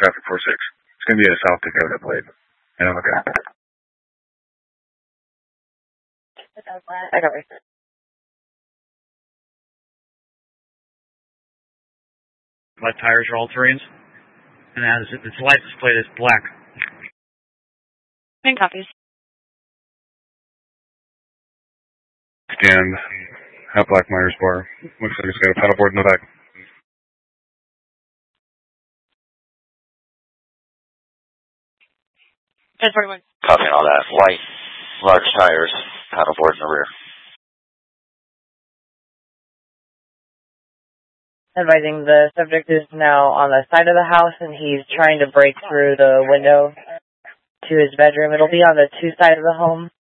traffic 46. It's going to be a South Dakota plate. And I'm okay. I got it. Flat tires are all terrains. And its license plate is black. 10 copies. Scanned. Half black Myers bar. Looks like it's got a paddleboard in the back. 1041. Copy on all that. White, large tires, paddleboard in the rear. Advising the subject is now on the side of the house and he's trying to break through the window to his bedroom. It'll be on the 2 side of the home.